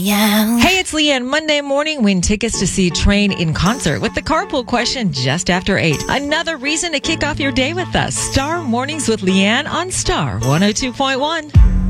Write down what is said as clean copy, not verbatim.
Yeah. Hey, it's Leanne. Monday morning, win tickets to see Train in concert with the carpool question just after 8. Another reason to kick off your day with us. Star Mornings with Leanne on Star 102.1.